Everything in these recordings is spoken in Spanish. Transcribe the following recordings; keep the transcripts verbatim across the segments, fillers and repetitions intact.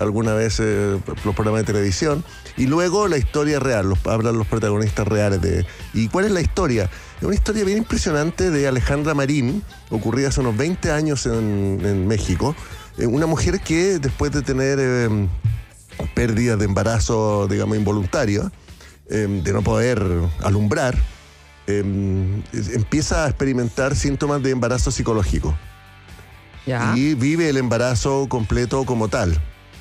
alguna vez eh, los programas de televisión. Y luego la historia real, los, hablan los protagonistas reales de... ¿Y cuál es la historia? Es una historia bien impresionante de Alejandra Marín, ocurrida hace unos veinte años en, en México. Eh, una mujer que después de tener eh, pérdidas de embarazo, digamos, involuntario, eh, de no poder alumbrar, eh, empieza a experimentar síntomas de embarazo psicológico. Ya. Y vive el embarazo completo como tal.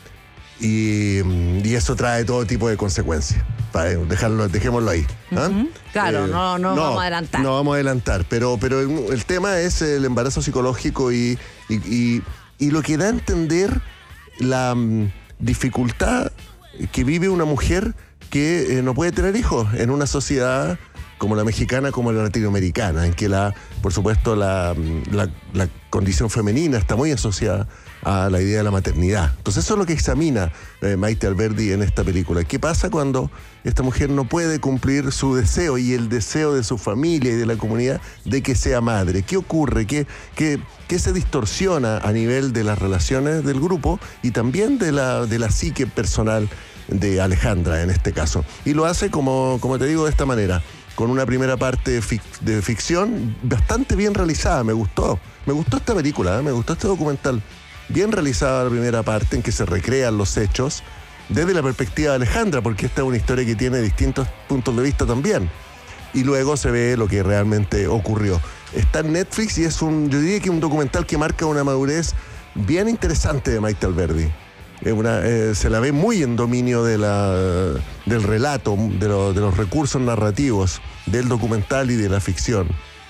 Y, y eso trae todo tipo de consecuencias. Para dejarlo, dejémoslo ahí. ¿Ah? Uh-huh. Claro, eh, no, no, no vamos a adelantar. No vamos a adelantar, pero, pero el, el tema es el embarazo psicológico y, y, y, y lo que da a entender la um, dificultad que vive una mujer que eh, no puede tener hijos en una sociedad como la mexicana, como la latinoamericana, en que, la, por supuesto, la, la, la condición femenina está muy asociada a la idea de la maternidad. Entonces eso es lo que examina eh, Maite Alberdi en esta película. ¿Qué pasa cuando esta mujer no puede cumplir su deseo y el deseo de su familia y de la comunidad de que sea madre? ¿Qué ocurre? ¿Qué, qué, qué se distorsiona a nivel de las relaciones del grupo y también de la, de la psique personal de Alejandra en este caso? Y lo hace, como, como te digo, de esta manera, con una primera parte de, fic- de ficción bastante bien realizada. Me gustó, me gustó esta película, ¿eh? Me gustó este documental. Bien realizada la primera parte en que se recrean los hechos desde la perspectiva de Alejandra, porque esta es una historia que tiene distintos puntos de vista también. Y luego se ve lo que realmente ocurrió. Está en Netflix y es un, yo diría que un documental que marca una madurez bien interesante de Maite Alberdi. Es una, eh, se la ve muy en dominio de la, del relato, de, lo, de los recursos narrativos, del documental y de la ficción.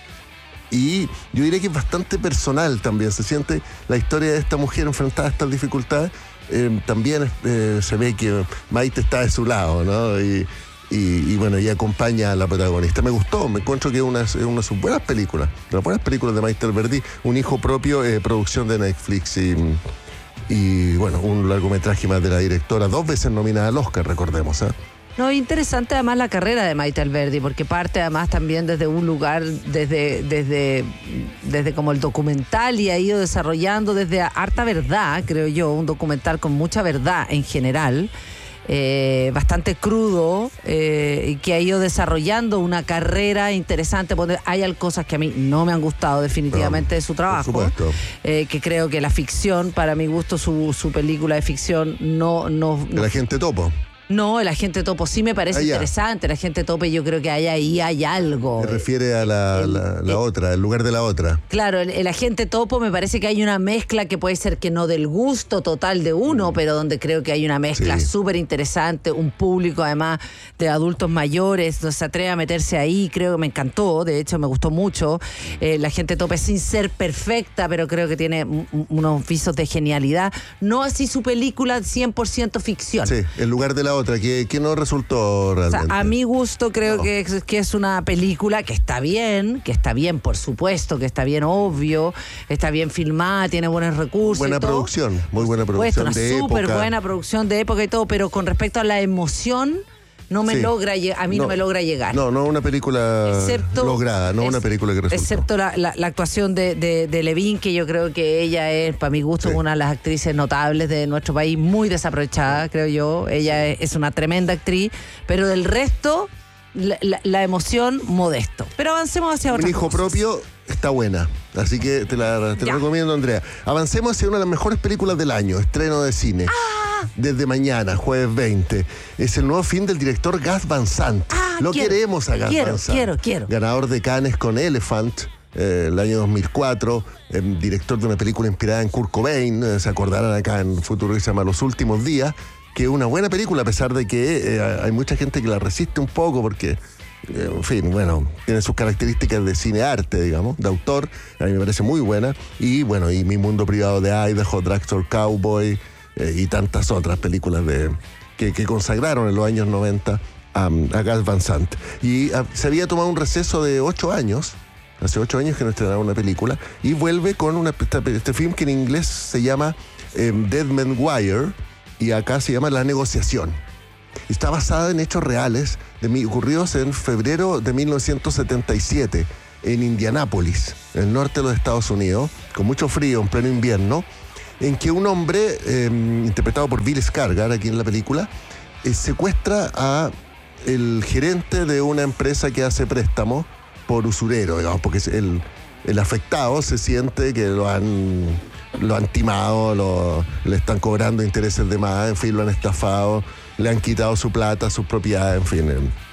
Y yo diría que es bastante personal también. Se siente la historia de esta mujer enfrentada a estas dificultades. Eh, también eh, se ve que Maite está de su lado, ¿no? Y, y, y bueno, y acompaña a la protagonista. Me gustó, me encuentro que es una, es una de sus buenas películas. De las buenas películas de Maite Alberdi. Un hijo propio, eh, producción de Netflix. Y, y bueno, un largometraje más de la directora, dos veces nominada al Oscar, recordemos, ¿eh? No, interesante además la carrera de Maite Alberdi, porque parte además también desde un lugar, desde, desde, desde como el documental, y ha ido desarrollando desde harta verdad, creo yo, un documental con mucha verdad en general, eh, bastante crudo, eh, que ha ido desarrollando una carrera interesante. Hay cosas que a mí no me han gustado definitivamente no, de su trabajo, por supuesto. Eh, que creo que la ficción, para mi gusto, su, su película de ficción no... no, no El agente topo. No, el agente topo sí me parece ah, interesante. El agente topo, yo creo que hay ahí hay algo. Se refiere a la, el, la, la el, otra, el lugar de la otra. Claro, el, el agente topo me parece que hay una mezcla que puede ser que no del gusto total de uno, mm. pero donde creo que hay una mezcla súper sí. interesante. Un público además de adultos mayores, no se atreve a meterse ahí. Creo que me encantó, de hecho me gustó mucho. Eh, la agente topo es sin ser perfecta, pero creo que tiene m- unos visos de genialidad. No así su película cien por ciento ficción. Sí, el lugar de la otra. otra que, que no resultó realmente. O sea, a mi gusto creo no. que, es, que es una película que está bien, que está bien, por supuesto, que está bien obvio, está bien filmada, tiene buenos recursos. Buena y todo. producción, muy buena producción Una de súper época. buena producción de época y todo, pero con respecto a la emoción, no me sí. logra a mí no, no me logra llegar. No, no una película excepto, lograda, no es, una película que resultó. Excepto la, la, la actuación de, de, de Levine, que yo creo que ella es, para mi gusto, sí. una de las actrices notables de nuestro país, muy desaprovechada, creo yo. Ella es, es una tremenda actriz, pero del resto, la, la, la emoción, modesto. Pero avancemos hacia otras Un hijo cosas. propio está buena, así que te la, te la recomiendo, Andrea. Avancemos hacia una de las mejores películas del año, estreno de cine. ¡Ah! Desde mañana, jueves veinte. Es el nuevo film del director Gus Van Sant. Ah, Lo quiero, queremos a Gus quiero, Van Sant. Quiero, quiero. Ganador de Cannes con Elephant, eh, el año dos mil cuatro. Eh, director de una película inspirada en Kurt Cobain. Eh, se acordarán acá en el futuro que se llama Los Últimos Días. Que es una buena película, a pesar de que eh, hay mucha gente que la resiste un poco porque... En fin, bueno, tiene sus características de cinearte, digamos, de autor. A mí me parece muy buena. Y bueno, y Mi Mundo Privado de Idaho, Drugstore Cowboy eh, y tantas otras películas de, que, que consagraron en los años noventa a, a Gus Van Sant. Y a, se había tomado un receso de ocho años. Hace ocho años que no estrenaba una película. Y vuelve con una, este, este film que en inglés se llama eh, Dead Man Wire y acá se llama La Negociación. Está basada en hechos reales de, ocurridos en febrero de mil novecientos setenta y siete en Indianápolis, en el norte de los Estados Unidos, con mucho frío en pleno invierno. en que un hombre, eh, interpretado por Bill Skarsgård aquí en la película, eh, secuestra a el gerente de una empresa que hace préstamos por usurero, digamos, porque el, el afectado se siente que lo han, lo han timado, lo, le están cobrando intereses de más, en fin, lo han estafado, le han quitado su plata, sus propiedades, en fin,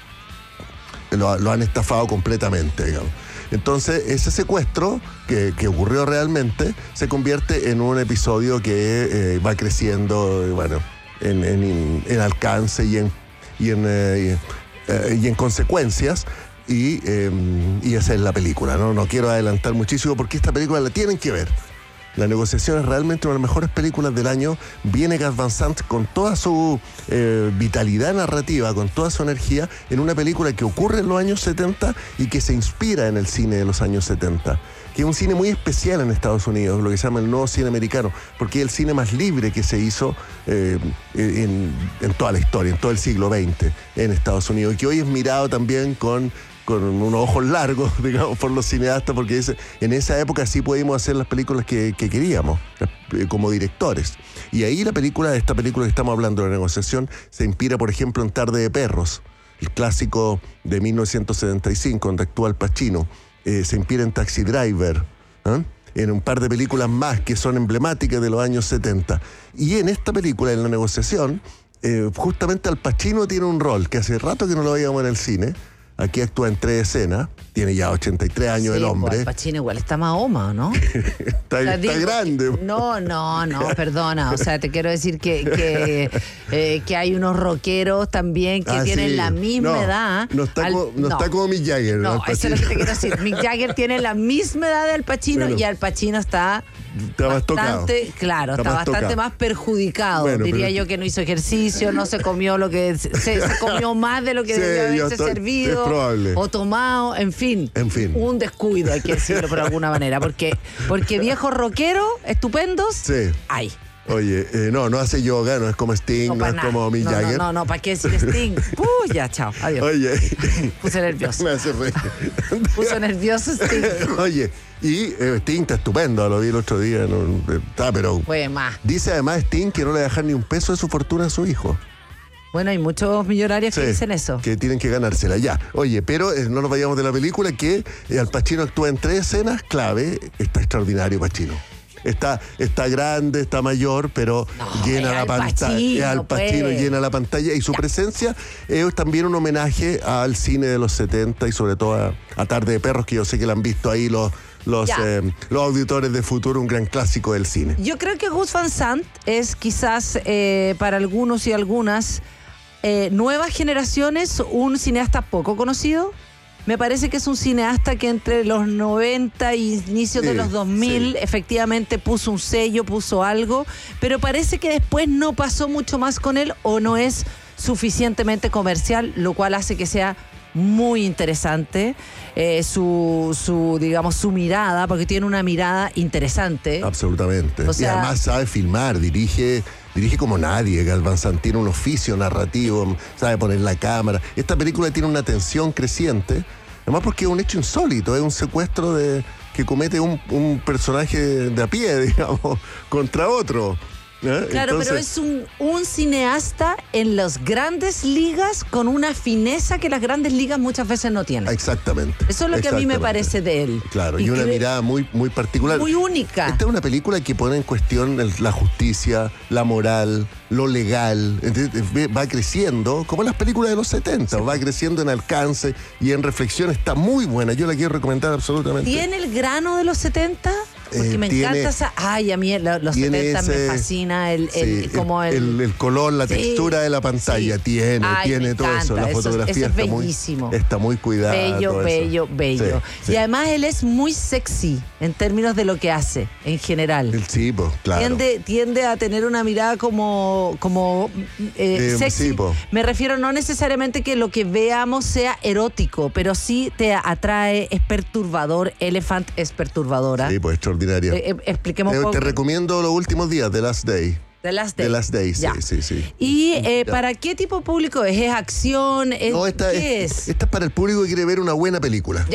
eh, lo, lo han estafado completamente, digamos. Entonces, ese secuestro que, que ocurrió realmente se convierte en un episodio que eh, va creciendo, bueno, en, en, en alcance y en, y en, eh, eh, y en consecuencias. Y, eh, y esa es la película, ¿no? No quiero adelantar muchísimo porque esta película la tienen que ver. La negociación es realmente una de las mejores películas del año. Viene Gus Van Sant con toda su eh, vitalidad narrativa, con toda su energía, en una película que ocurre en los años setenta y que se inspira en el cine de los años setenta. Que es un cine muy especial en Estados Unidos, lo que se llama el nuevo cine americano, porque es el cine más libre que se hizo eh, en, en toda la historia, en todo el siglo veinte en Estados Unidos, y que hoy es mirado también con... con unos ojos largos, digamos, por los cineastas, porque dice, en esa época sí pudimos hacer las películas que, que queríamos, eh, como directores. Y ahí la película, esta película que estamos hablando de la negociación, se inspira, por ejemplo, en Tarde de Perros, el clásico de mil novecientos setenta y cinco, donde actúa Al Pacino. Eh, se inspira en Taxi Driver, ¿eh? En un par de películas más que son emblemáticas de los años setenta. Y en esta película, en la negociación, eh, justamente Al Pacino tiene un rol que hace rato que no lo veíamos en el cine. Aquí actúa en tres escenas, tiene ya ochenta y tres años, sí, el hombre. Pues Al Pacino igual está Mahoma, ¿no? está, o sea, está digo, grande. No, no, no, perdona. O sea, te quiero decir que, que, eh, que hay unos rockeros también que ah, tienen sí. la misma no, edad. No está, al, como, no, no está como Mick Jagger. No, eso es lo que te quiero decir. Mick Jagger tiene la misma edad de Al Pacino, bueno, y Al Pacino está... Está más bastante, tocado. Claro, está, está más bastante tocado. más perjudicado. Bueno, Diría pero... yo que no hizo ejercicio, no se comió lo que se, se comió más de lo que sí, debió haberse estoy, servido. Es probable. O tomado, en fin. En fin. Un descuido, hay que decirlo por alguna manera. Porque, porque viejos rockeros estupendos, sí. hay. Oye, eh, no, no hace yoga, no es como Sting, no, no es nada. como Mick no, Jagger. No, no, no, ¿para qué decir Sting? Uy, ya, chao, adiós. Oye. Puse nervioso. Me hace reír. Puso nervioso Sting. Oye, y eh, Sting está estupendo, lo vi el otro día. No, está, pero Fue más. Dice además Sting que no le va a dejar ni un peso de su fortuna a su hijo. Bueno, hay muchos millonarios sí, que dicen eso. Que tienen que ganársela, ya. Oye, pero eh, no nos vayamos de la película, que eh, Al Pacino actúa en tres escenas clave. Está extraordinario Pacino. Está, está grande, está mayor, pero no, llena la pantalla. Al Pacino pues. llena la pantalla y su ya. presencia es también un homenaje al cine de los setenta y sobre todo a, a Tarde de Perros, que yo sé que la han visto ahí los, los, eh, los auditores de Futuro, un gran clásico del cine. Yo creo que Gus Van Sant es quizás eh, para algunos y algunas eh, nuevas generaciones un cineasta poco conocido. Me parece que es un cineasta que entre los noventa y inicios sí, de los dos mil sí. efectivamente puso un sello, puso algo, pero parece que después no pasó mucho más con él o no es suficientemente comercial, lo cual hace que sea muy interesante eh, su, su, digamos, su mirada, porque tiene una mirada interesante. Absolutamente. O sea, y además sabe filmar, dirige... Dirige como nadie. Gus Van Sant tiene un oficio narrativo, sabe poner la cámara. Esta película tiene una tensión creciente, además porque es un hecho insólito, es un secuestro de, que comete un, un personaje de a pie, digamos, contra otro. ¿Eh? Claro, Entonces, pero es un, un cineasta en las grandes ligas con una fineza que las grandes ligas muchas veces no tienen. Exactamente. Eso es lo que a mí me parece de él. Claro, y, y una que, mirada muy, muy particular. Muy única. Esta es una película que pone en cuestión el, la justicia, la moral, lo legal. Entonces, va creciendo, como las películas de los setenta, va creciendo en alcance y en reflexión. Está muy buena, yo la quiero recomendar absolutamente. ¿Tiene el grano de los setenta? Porque eh, me tiene, encanta esa... Ay, a mí los setenta ese, me fascina el, el, sí, como el, el, el color, la sí, textura de la pantalla. Sí. Tiene, Ay, tiene todo eso. La eso, fotografía eso es está, bellísimo. Muy, está muy cuidada. Bello, bello, eso. bello. Sí, sí. Y además él es muy sexy en términos de lo que hace, en general. El tipo, claro. Tiende, tiende a tener una mirada como, como eh, eh, sexy. Sí, me refiero no necesariamente que lo que veamos sea erótico, pero sí te atrae, es perturbador. Elephant es perturbadora. Sí, pues extraordinaria. Eh, expliquemos eh, poco. Te recomiendo los últimos días, The Last Day. The Last Day. The Last Day, sí, ya. sí, sí. ¿Y eh, para qué tipo de público es? ¿Es acción? ¿Es, no, esta, ¿Qué es, es? Esta es para el público que quiere ver una buena película. Ya.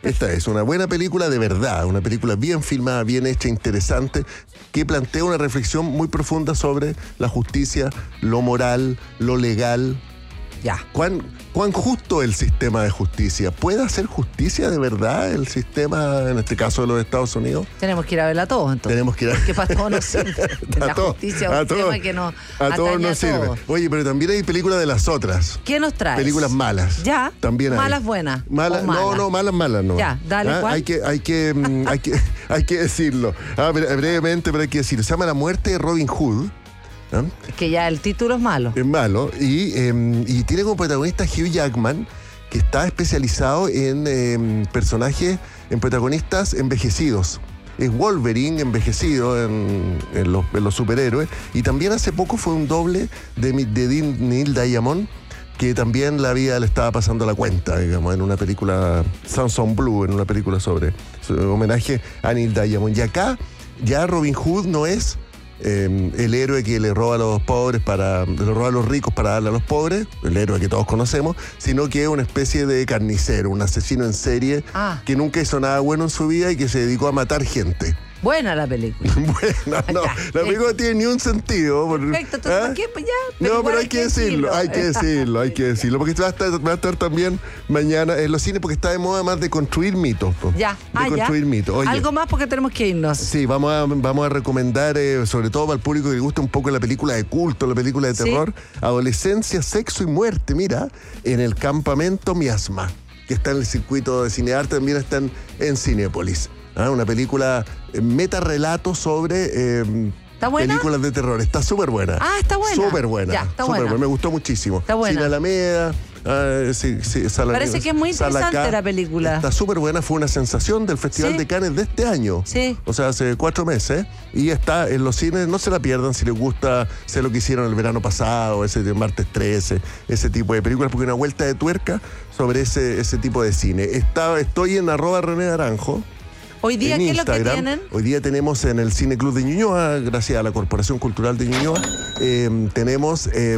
Esta es una buena película de verdad, una película bien filmada, bien hecha, interesante, que plantea una reflexión muy profunda sobre la justicia, lo moral, lo legal. Ya. ¿Cuán, ¿Cuán justo es el sistema de justicia? ¿Puede hacer justicia de verdad el sistema, en este caso de los Estados Unidos? Tenemos que ir a verla todos, entonces. Tenemos que ir a... Porque para todos nos sirve. La todo, justicia es un todo, tema que nos a todos nos sirve. Todo. Oye, pero también hay películas de las otras. ¿Qué nos traes? Películas malas. Ya. También hay. Malas buenas. Malas, malas. no, no, malas, malas, no. Ya, dale, ¿Ah? ¿cuál? Hay que, hay que, mm, hay que, hay que decirlo. Ah, brevemente, pero hay que decirlo. Se llama La muerte de Robin Hood. ¿Ah? Es que ya el título es malo. Es malo. Y, eh, y tiene como protagonista Hugh Jackman, que está especializado en eh, personajes, en protagonistas envejecidos. Es Wolverine envejecido en, en, los, en los superhéroes. Y también hace poco fue un doble de, de Neil Diamond, que también la vida le estaba pasando la cuenta, digamos, en una película, Samson Blue, en una película sobre, sobre homenaje a Neil Diamond. Y acá ya Robin Hood no es Eh, el héroe que le roba a los pobres para, le roba a los ricos para darle a los pobres, el héroe que todos conocemos, sino que es una especie de carnicero, un asesino en serie ah. que nunca hizo nada bueno en su vida y que se dedicó a matar gente. Buena la película. Bueno, no, la película no tiene ni un sentido. Por, Perfecto, entonces, ¿ah? ¿por qué? Pues ya, pero no, pero hay que decirlo, decirlo, hay que decirlo, hay que decirlo, porque va a, estar, va a estar también mañana en los cines, porque está de moda más de construir mitos. Po, ya, de ah, construir ya. mitos. Oye, algo más porque tenemos que irnos. Sí, vamos a, vamos a recomendar, eh, sobre todo para el público que le gusta un poco la película de culto, la película de terror, ¿sí? Adolescencia, sexo y muerte, mira, en el campamento Miasma, que está en el circuito de cinearte, también está en, en Cinépolis. ¿Ah? Una película eh, metarrelato sobre eh, ¿Está buena? películas de terror. Está súper buena. Ah, está buena. Súper buena. Ya, está súper buena. buena. Me gustó muchísimo. Está buena. Cine Alameda. Ah, sí, sí, Sala, Parece que es muy interesante Salacá. la película. Está súper buena, fue una sensación del Festival ¿Sí? de Cannes de este año. Sí. O sea, hace cuatro meses. Y está en los cines, no se la pierdan si les gusta sé lo que hicieron el verano pasado, ese de martes trece, ese tipo de películas, porque una vuelta de tuerca sobre ese, ese tipo de cine. Está, estoy en arroba René Naranjo. Hoy día, ¿qué es lo que tienen? Hoy día tenemos en el Cine Club de Ñuñoa, gracias a la Corporación Cultural de Ñuñoa, eh, tenemos eh,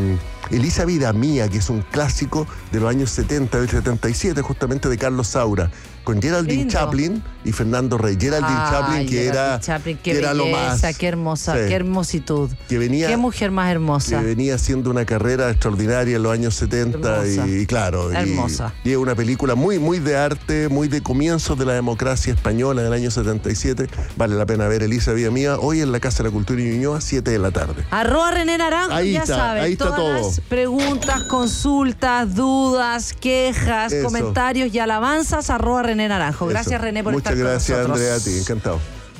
Elisa Vida Mía, que es un clásico de los años setenta, del setenta y siete, justamente de Carlos Saura, con Geraldine Lindo. Chaplin y Fernando Rey. Geraldine Ay, Chaplin, que Geraldine era, Chaplin, qué que era lo belleza, más. qué hermosa, Sí. qué hermositud. Que venía, qué mujer más hermosa. que venía haciendo una carrera extraordinaria en los años setenta y, y claro. Hermosa. Y, y es una película muy, muy de arte, muy de comienzos de la democracia española del año setenta y siete. Vale la pena ver Elisa Vida Mía hoy en la Casa de la Cultura de Ñuñoa, siete de la tarde. Arroba René Naranjo, Ahí ya está, saben, ahí está todas todo. las preguntas, consultas, dudas, quejas, Eso. comentarios y alabanzas, arroba René Naranjo. Gracias, Eso. René, por Muchas estar gracias, con nosotros. Andrea, a ti, encantado.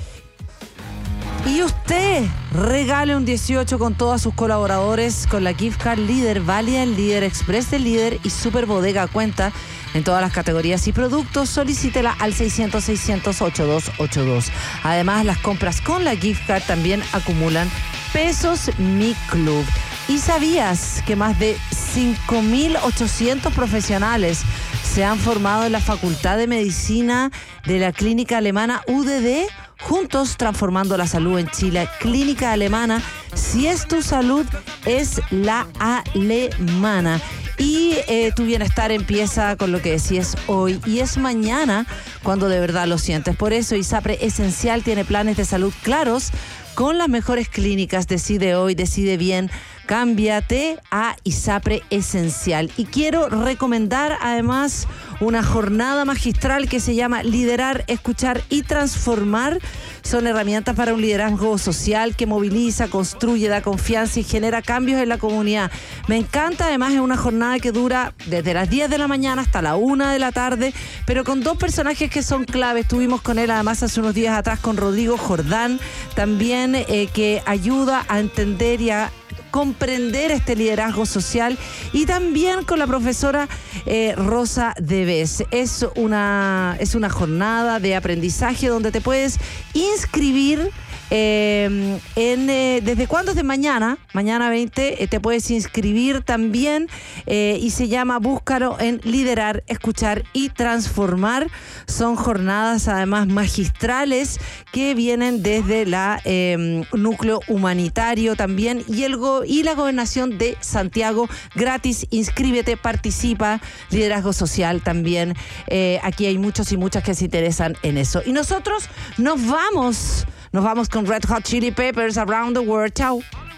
Y usted regale un dieciocho con todos sus colaboradores con la gift card Líder, válida en Líder, Express de Líder y Super Bodega Cuenta en todas las categorías y productos. Solicítela al seiscientos, seiscientos, ochenta y dos ochenta y dos. Además, las compras con la gift card también acumulan pesos Mi Club. ¿Y sabías que más de cinco mil ochocientos profesionales se han formado en la Facultad de Medicina de la Clínica Alemana U D D? Juntos transformando la salud en Chile. Clínica Alemana, si es tu salud, es la alemana. Y eh, tu bienestar empieza con lo que decías hoy y es mañana cuando de verdad lo sientes. Por eso ISAPRE Esencial tiene planes de salud claros con las mejores clínicas. Decide hoy, decide bien. Cámbiate a ISAPRE Esencial. Y quiero recomendar además una jornada magistral que se llama Liderar, Escuchar y Transformar. Son herramientas para un liderazgo social que moviliza, construye, da confianza y genera cambios en la comunidad. Me encanta, además es una jornada que dura desde las diez de la mañana hasta la una de la tarde, pero con dos personajes que son claves. Estuvimos con él además hace unos días atrás con Rodrigo Jordán, también eh, que ayuda a entender y a comprender este liderazgo social, y también con la profesora eh, Rosa Debes. Es una, es una jornada de aprendizaje donde te puedes inscribir Eh, en, eh, ¿Desde cuándo? Desde mañana, mañana veinte, eh, te puedes inscribir también eh, y se llama Búscalo en Liderar, Escuchar y Transformar. Son jornadas además magistrales que vienen desde la eh, núcleo humanitario también y, el go- y la gobernación de Santiago. Gratis, inscríbete, participa, liderazgo social también. Eh, aquí hay muchos y muchas que se interesan en eso. Y nosotros nos vamos, nos vamos con Red Hot Chili Peppers, Around the World. Chao.